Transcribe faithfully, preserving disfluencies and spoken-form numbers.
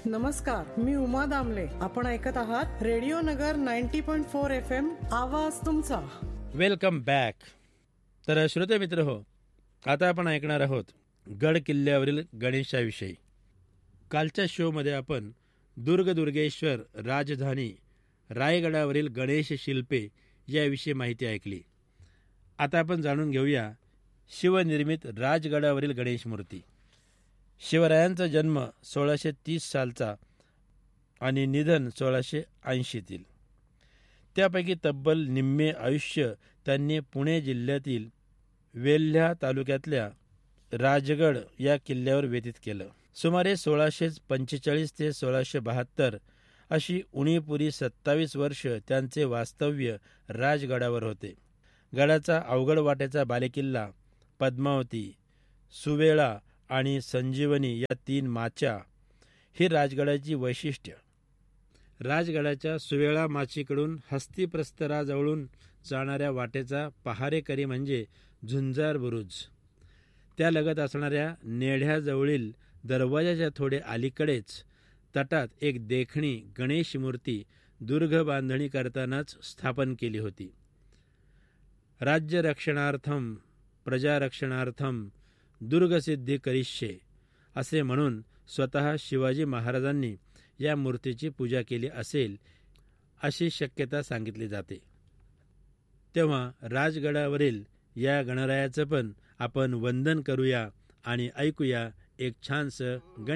नमस्कार, मी उमा दामले. आपण ऐकत आहात रेडिओ नगर नव्वद पॉइंट चार एफ एम, आवाज तुमचा. Welcome back. तर श्रोते मित्र हो, आता आपण ऐकणार आहोत गड किल्ल्यावरील गणेशाविषयी. कालच्या शोमध्ये आपण दुर्गदुर्गेश्वर राजधानी रायगडावरील गणेश शिल्पे याविषयी माहिती ऐकली. आता आपण जाणून घेऊया शिवनिर्मित राजगडावरील गणेश मूर्ती. शिवरायांचा जन्म सोळाशे तीस सालचा आणि निधन सोळाशे ऐंशीतील. त्यापैकी तब्बल निम्मे आयुष्य त्यांनी पुणे जिल्ह्यातील वेल्हा तालुक्यातल्या राजगड या किल्ल्यावर व्यतीत केलं. सुमारे सोळाशे पंचेचाळीस ते सोळाशे बहात्तर अशी उणीपुरी सत्तावीस वर्ष त्यांचे वास्तव्य राजगडावर होते. गडाचा अवघड वाट्याचा बालेकिल्ला, पद्मावती, सुवेळा आणि संजीवनी या तीन माच्या ही राजगडाची वैशिष्ट्य. राजगडाच्या सुवेळा माचीकडून हस्तिप्रस्तराजवळून जाणाऱ्या वाटेचा पहारेकरी म्हणजे झुंजार बुरुज. त्यालगत असणाऱ्या नेढ्याजवळील दरवाजाच्या थोडे अलीकडेच तटात एक देखणी गणेश मूर्ती दुर्ग बांधणी करतानाच स्थापन केली होती. राज्यरक्षणार्थम प्रजारक्षणार्थम दुर्गसिद्धी करिष्ये असे म्हणून स्वतः शिवाजी महाराजांनी या मूर्तीची पूजा केली असेल अशी शक्यता सांगितली जाते. तेव्हा राजगडावरील या गणरायाचं पण आपण वंदन करूया आणि ऐकूया एक छानसं गण